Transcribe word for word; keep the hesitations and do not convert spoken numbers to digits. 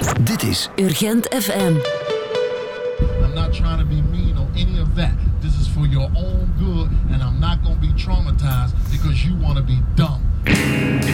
Dit is Urgent F M. I'm not trying to be mean or any of that. This is for your own good and I'm not going to be traumatized because you want to be dumb.